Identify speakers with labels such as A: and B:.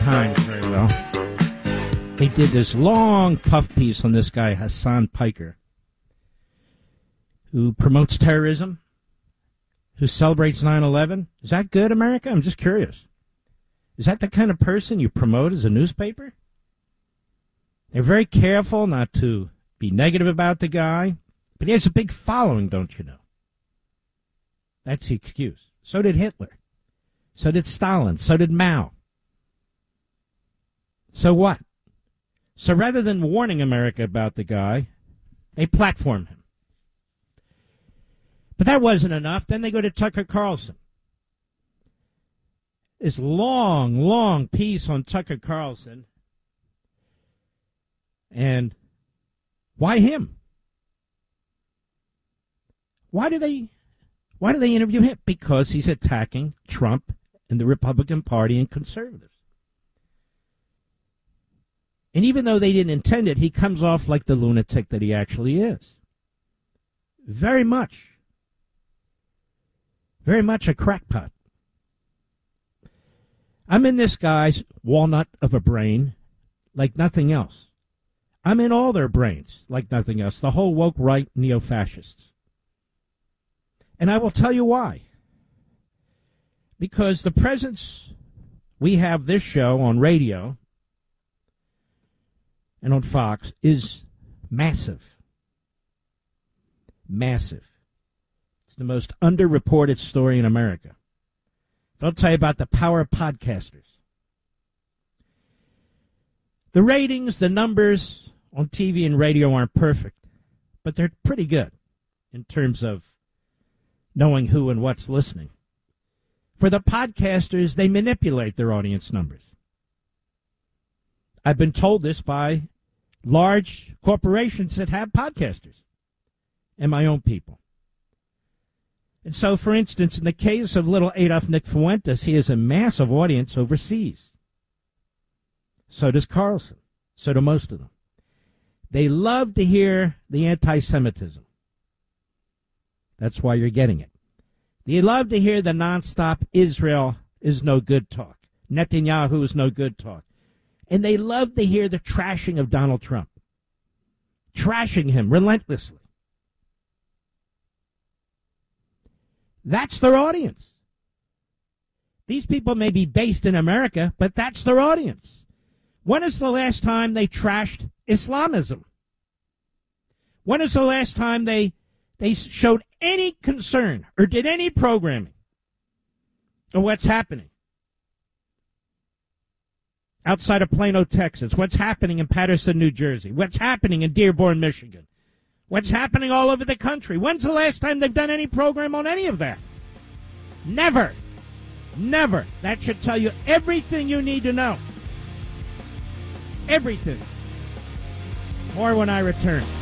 A: Times very well. They did this long puff piece on this guy, Hassan Piker, who promotes terrorism, who celebrates 9/11. Is that good, America? I'm just curious. Is that the kind of person you promote as a newspaper? They're very careful not to be negative about the guy, but he has a big following, don't you know? That's the excuse. So did Hitler. So did Stalin. So did Mao. So what? So rather than warning America about the guy, they platform him. But that wasn't enough. Then they go to Tucker Carlson. This long, long piece on Tucker Carlson. And why him? Why do they interview him? Because he's attacking Trump and the Republican Party and conservatives. And even though they didn't intend it, he comes off like the lunatic that he actually is. Very much a crackpot. I'm in this guy's walnut of a brain like nothing else. I'm in all their brains like nothing else, the whole woke right neo-fascists. And I will tell you why. Because the presence we have this show on radio and on Fox is massive. Massive. It's the most underreported story in America. I'll tell you about the power of podcasters. The ratings, the numbers on TV and radio aren't perfect, but they're pretty good in terms of knowing who and what's listening. For the podcasters, they manipulate their audience numbers. I've been told this by large corporations that have podcasters and my own people. And so, for instance, in the case of little Adolf Nick Fuentes, he has a massive audience overseas. So does Carlson. So do most of them. They love to hear the anti-Semitism. That's why you're getting it. They love to hear the nonstop Israel is no good talk. Netanyahu is no good talk. And they love to hear the trashing of Donald Trump. Trashing him relentlessly. That's their audience. These people may be based in America, but that's their audience. When is the last time they trashed Islamism? When is the last time they showed any concern or did any programming of what's happening outside of Plano, Texas? What's happening in Patterson, New Jersey? What's happening in Dearborn, Michigan? What's happening all over the country? When's the last time they've done any program on any of that? Never. Never. That should tell you everything you need to know. Everything. More when I return.